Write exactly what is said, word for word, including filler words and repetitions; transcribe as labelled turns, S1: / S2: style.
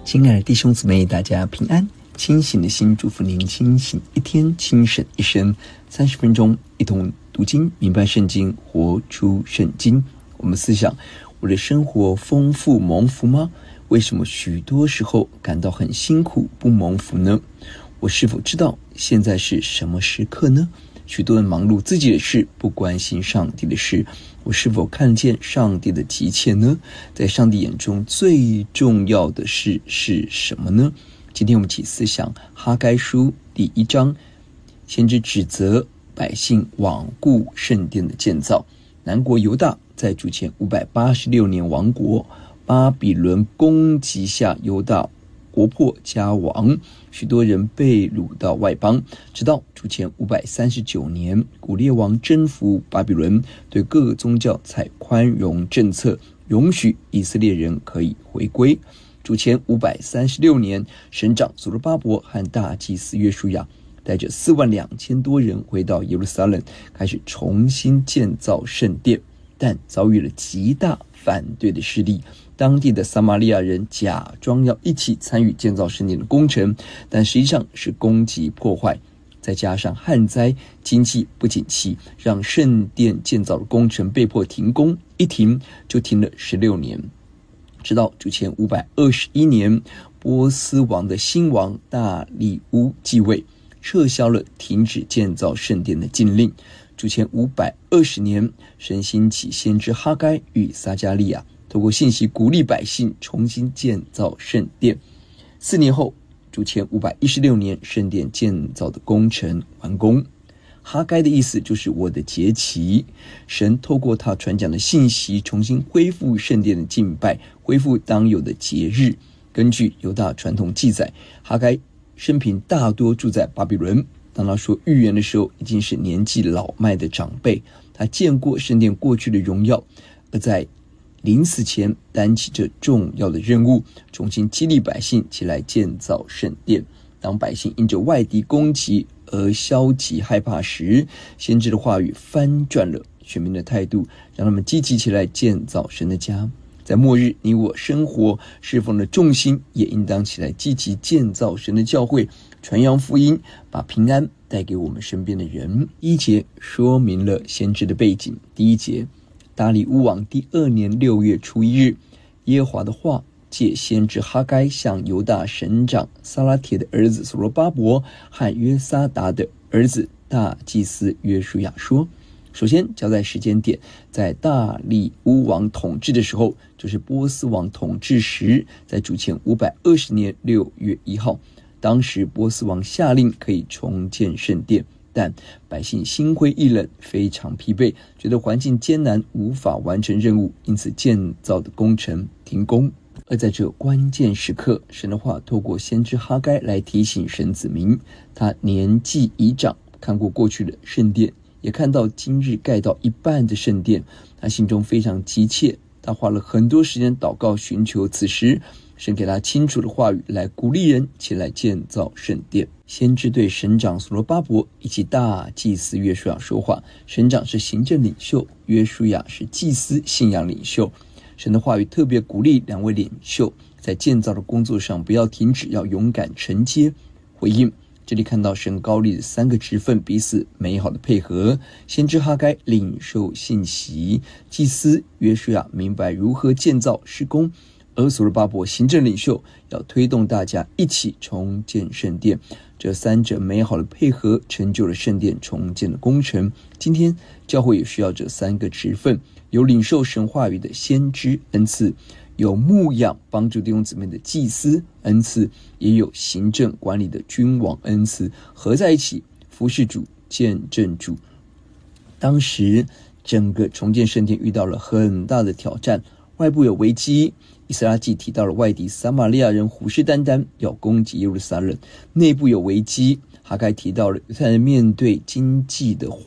S1: 亲爱的弟兄姊妹，大家平安。清醒的心祝福您清醒一天，清省一生。三十分钟一同读经，明白圣经，活出圣经。我们思想，我的生活丰富蒙福吗？为什么许多时候感到很辛苦不蒙福呢？我是否知道现在是什么时刻呢？许多人忙碌自己的事，不关心上帝的事。我是否看见上帝的急切呢？在上帝眼中最重要的事是什么呢？今天我们一起思想哈该书第一章，先知指责百姓罔顾圣殿的建造。南国犹大在主前五百八十六年亡国，巴比伦攻击下，犹大国破家亡，许多人被掳到外邦。直到主前五百三十九年，古列王征服巴比伦，对各个宗教采宽容政策，容许以色列人可以回归。主前五百三十六年，省长所罗巴伯和大祭司约书亚带着四万两千多人回到耶路撒冷，开始重新建造圣殿，但遭遇了极大反对的势力。当地的撒玛利亚人假装要一起参与建造圣殿的工程，但实际上是攻击破坏，再加上旱灾，经济不景气，让圣殿建造的工程被迫停工，一停就停了十六年。直到主前五百二十一年，波斯王的新王大利乌继位，撤销了停止建造圣殿的禁令。主前五百二十年，神兴起先知哈该与撒迦利亚，透过信息鼓励百姓重新建造圣殿。四年后，主前五百一十六年，圣殿建造的工程完工。哈该的意思就是我的节期，神透过他传讲的信息，重新恢复圣殿的敬拜，恢复当有的节日。根据犹大传统记载，哈该生平大多住在巴比伦。当他说预言的时候，已经是年纪老迈的长辈，他见过圣殿过去的荣耀，而在临死前担起这重要的任务，重新激励百姓起来建造圣殿。当百姓因着外敌攻击而消极害怕时，先知的话语翻转了选民的态度，让他们积极起来建造神的家。在末日，你我生活侍奉的重心也应当起来积极建造神的教会，传扬福音，把平安带给我们身边的人。第一节说明了先知的背景。第一节，大利乌王第二年六月初一日，耶和华的话借先知哈该向犹大省长撒拉铁的儿子所罗巴伯和约撒达的儿子大祭司约书亚说。首先交代时间点，在大利乌王统治的时候，就是波斯王统治时，在主前五百二十年六月一号，当时波斯王下令可以重建圣殿，但百姓心灰意冷，非常疲惫，觉得环境艰难，无法完成任务，因此建造的工程停工。而在这关键时刻，神的话透过先知哈该来提醒神子民，他年纪已长，看过过去的圣殿，也看到今日盖到一半的圣殿，他心中非常急切，他花了很多时间祷告寻求。此时神给他清楚的话语来鼓励人起来建造圣殿。先知对省长所罗巴伯以及大祭司约书亚说话，省长是行政领袖，约书亚是祭司信仰领袖。神的话语特别鼓励两位领袖在建造的工作上不要停止，要勇敢承接回应。这里看到神高立的三个职分彼此美好的配合，先知哈该领受信息，祭司约书亚明白如何建造施工，而所罗巴伯行政领袖要推动大家一起重建圣殿。这三者美好的配合成就了圣殿重建的工程。今天教会也需要这三个职分，有领受神话语的先知恩赐，有牧养帮助弟兄姊妹的祭司恩赐，也有行政管理的君王恩赐，合在一起服侍主，见证主。当时整个重建圣殿遇到了很大的挑战，外部有危机，以斯拉记提到了外敌撒玛利亚人虎视眈眈要攻击耶路撒冷，内部有危机，哈该提到了犹太人面对经济的